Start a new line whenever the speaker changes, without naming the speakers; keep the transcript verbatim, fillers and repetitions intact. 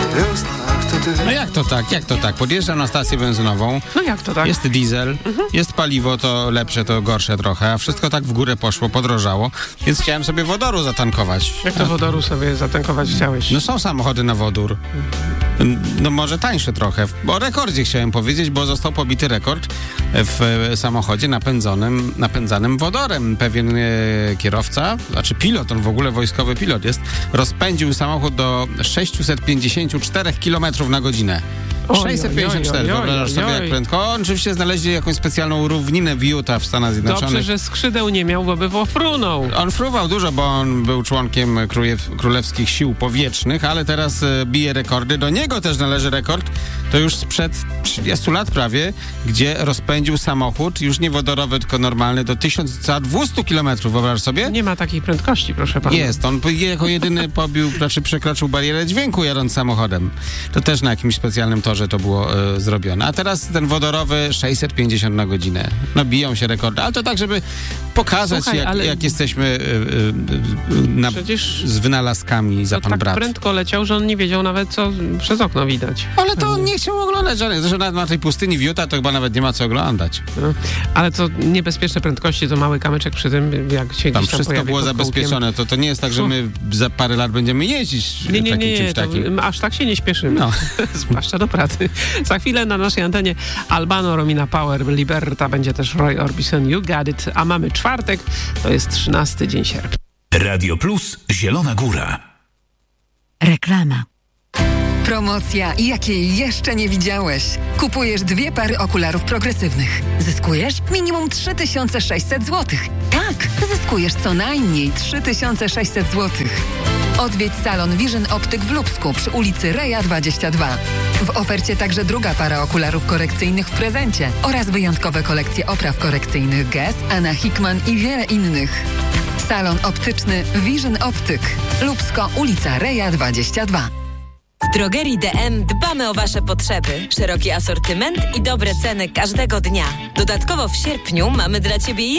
No jak to tak, jak to tak? Podjeżdżam na stację benzynową.
No jak to tak?
Jest diesel, mhm. jest paliwo, to lepsze, to gorsze trochę, a wszystko tak w górę poszło, podrożało, więc chciałem sobie wodoru zatankować.
Jak to wodoru sobie zatankować chciałeś?
No są samochody na wodór. No może tańsze trochę. O rekordzie chciałem powiedzieć, bo został pobity rekord w samochodzie napędzonym, napędzanym wodorem. Pewien e, kierowca, znaczy pilot, on w ogóle wojskowy pilot jest, rozpędził samochód do sześćset pięćdziesiąt cztery kilometrów na godzinę. sześćset pięćdziesiąt cztery, wyobrażasz sobie jak prędko. On oczywiście znaleźli jakąś specjalną równinę w Utah w Stanach Zjednoczonych.
Dobrze, że skrzydeł nie miał, bo by frunął.
On fruwał dużo, bo on był członkiem królew, królewskich sił powietrznych, ale teraz e, bije rekordy. Do niego też należy rekord, to już sprzed trzydziestu lat prawie, gdzie rozpędził samochód, już nie wodorowy, tylko normalny, do tysiąc dwieście kilometrów, wyobrażasz sobie?
Nie ma takiej prędkości, proszę pana.
Jest, on jako jedyny pobił, znaczy przekroczył barierę dźwięku jadąc samochodem. To też na jakimś specjalnym torze to było e, zrobione. A teraz ten wodorowy sześćset pięćdziesiąt na godzinę. No biją się rekordy, ale to tak, żeby pokazać,
Słuchaj,
jak,
ale...
jak jesteśmy e, e, na,
Przecież
z wynalazkami za
to
pan
tak
brat.
prędko leciał, że on nie wiedział nawet, co przez okno widać.
Ale to on nie chciał oglądać żadnych. Zresztą na, na tej pustyni w Utah to chyba nawet nie ma co oglądać.
No, ale to niebezpieczne prędkości, to mały kamyczek przy tym, jak się
Tam
gdzieś tam
wszystko
pojawi
było
pod
zabezpieczone. To, to nie jest tak, że my za parę lat będziemy jeździć
Nie, nie,
takim
nie,
czymś
nie to,
takim.
aż tak się nie śpieszymy.
No.
Zwłaszcza do pracy. Za chwilę na naszej antenie Albano, Romina Power, Liberta, będzie też Roy Orbison, You Got It, a mamy czwartek, to jest trzynasty dzień sierpnia.
Radio Plus Zielona Góra.
Reklama.
Promocja, jakiej jeszcze nie widziałeś. Kupujesz dwie pary okularów progresywnych. Zyskujesz minimum trzy tysiące sześćset złotych. Tak, zyskujesz co najmniej trzy tysiące sześćset złotych. Odwiedź salon Vision Optyk w Lubsku przy ulicy Reja dwadzieścia dwa. W ofercie także druga para okularów korekcyjnych w prezencie oraz wyjątkowe kolekcje opraw korekcyjnych Guess, Anna Hickman i wiele innych. Salon optyczny Vision Optyk. Lubsko, ulica Reja dwadzieścia dwa.
W Drogerii D M dbamy o Wasze potrzeby. Szeroki asortyment i dobre ceny każdego dnia. Dodatkowo w sierpniu mamy dla Ciebie